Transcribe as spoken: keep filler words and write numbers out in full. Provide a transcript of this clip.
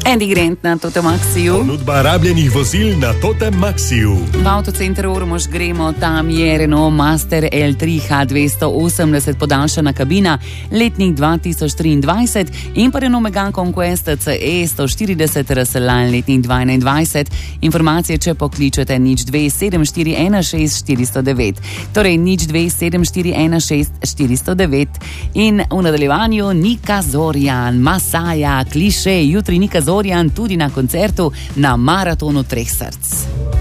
Andy Grant na Totem Maxiju. Ponudba rabljenih vozil na Totem Maxiju. V avtocenter Ormož gremo, tam je Renault Master L tri H dvesto osemdeset podaljšana kabina, letnik dva tisoč triindvajset in pa Renault Megane Conquest C E sto štirideset razseljan letnik dva tisoč enaindvajset. Informacije, če pokličete nič dve sedem štiri ena šest štiri sto devet. Torej nič dve sedem štiri ena šest štiri sto devet. In v nadaljevanju Nika Zorjan, Masaja, Kliše, jutri Nika Zorjan tudi na koncertu na Maratonu treh src.